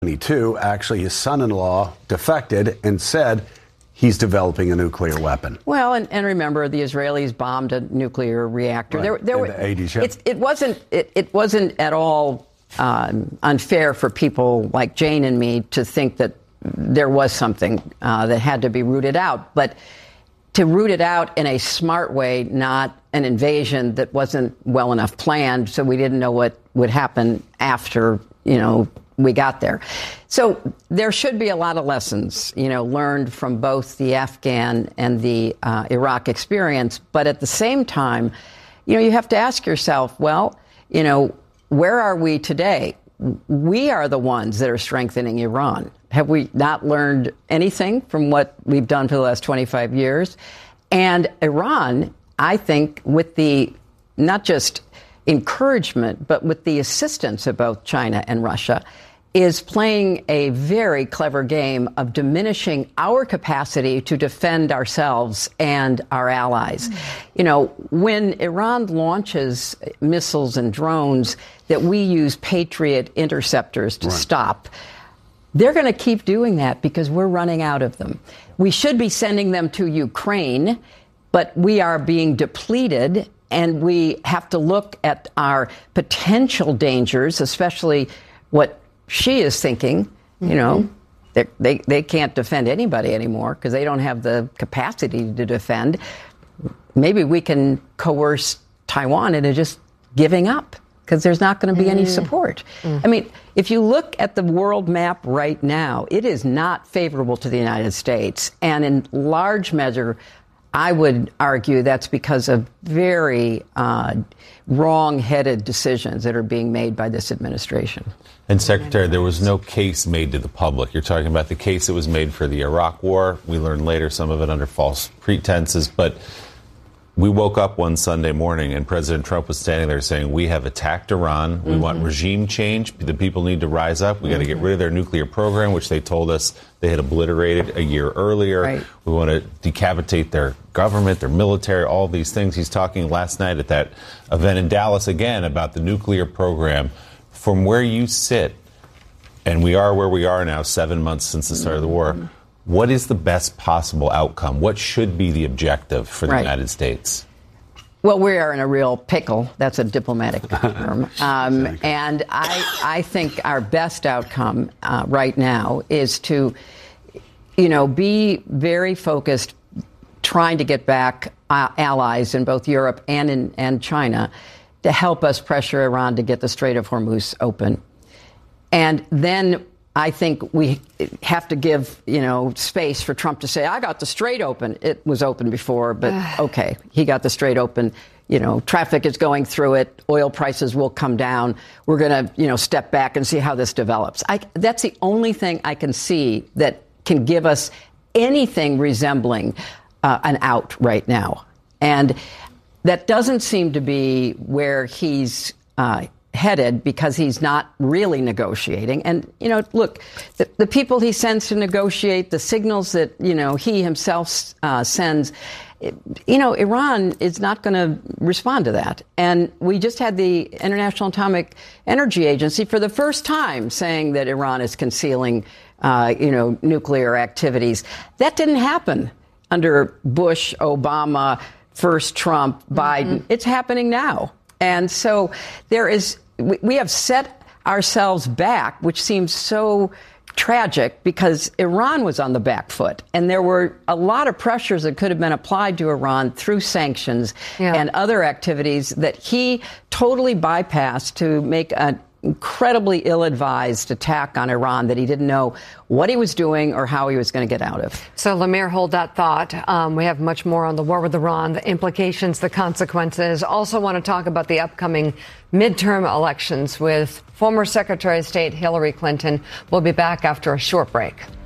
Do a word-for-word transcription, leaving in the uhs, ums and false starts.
twenty-two, actually, his son-in-law defected and said he's developing a nuclear weapon. Well, and, and remember, the Israelis bombed a nuclear reactor. Right. There, there In were, the eighties, yeah. it's, it wasn't. It, it wasn't at all um, unfair for people like Jane and me to think that there was something uh, that had to be rooted out, but to root it out in a smart way, not an invasion that wasn't well enough planned, so we didn't know what would happen after, you know, we got there. So there should be a lot of lessons, you know, learned from both the Afghan and the uh, Iraq experience. But at the same time, you know, you have to ask yourself, well, you know, where are we today? We are the ones that are strengthening Iran. Have we not learned anything from what we've done for the last twenty-five years? And Iran, I think, with the not just encouragement, but with the assistance of both China and Russia, is playing a very clever game of diminishing our capacity to defend ourselves and our allies. Mm-hmm. You know, when Iran launches missiles and drones that we use Patriot interceptors to right. stop, they're going to keep doing that because we're running out of them. We should be sending them to Ukraine, but we are being depleted, and we have to look at our potential dangers, especially what she is thinking. You know, mm-hmm. they they can't defend anybody anymore because they don't have the capacity to defend. Maybe we can coerce Taiwan into just giving up because there's not going to be mm. any support. Mm. I mean, if you look at the world map right now, it is not favorable to the United States. And in large measure, I would argue that's because of very uh, wrong-headed decisions that are being made by this administration. And, Secretary, there was no case made to the public. You're talking about the case that was made for the Iraq War. We learned later some of it under false pretenses. But we woke up one Sunday morning and President Trump was standing there saying, we have attacked Iran. We mm-hmm. want regime change. The people need to rise up. We mm-hmm. got to get rid of their nuclear program, which they told us they had obliterated a year earlier. Right. We want to decapitate their government, their military, all these things. He's talking last night at that event in Dallas again about the nuclear program. From where you sit, and we are where we are now, seven months since the start of the war, mm-hmm. what is the best possible outcome? What should be the objective for the right. United States? Well, we are in a real pickle. That's a diplomatic term. Um, and I, I think our best outcome uh, right now is to, you know, be very focused, trying to get back uh, allies in both Europe and in and China to help us pressure Iran to get the Strait of Hormuz open. And then I think we have to give, you know, space for Trump to say, I got the Strait open. It was open before, but okay, he got the Strait open. You know, traffic is going through it. Oil prices will come down. We're going to, you know, step back and see how this develops. I, that's the only thing I can see that can give us anything resembling uh, an out right now. And that doesn't seem to be where he's uh, headed because he's not really negotiating. And, you know, look, the, the people he sends to negotiate, the signals that, you know, he himself uh, sends, you know, Iran is not going to respond to that. And we just had the International Atomic Energy Agency for the first time saying that Iran is concealing, uh, you know, nuclear activities. That didn't happen under Bush, Obama, first Trump, Biden. Mm-hmm. It's happening now. And so there is, we, we have set ourselves back, which seems so tragic because Iran was on the back foot. And there were a lot of pressures that could have been applied to Iran through sanctions yeah. and other activities that he totally bypassed to make an incredibly ill-advised attack on Iran that he didn't know what he was doing or how he was going to get out of. So, Lemire, hold that thought. Um, we have much more on the war with Iran, the implications, the consequences. Also want to talk about the upcoming midterm elections with former Secretary of State Hillary Clinton. We'll be back after a short break.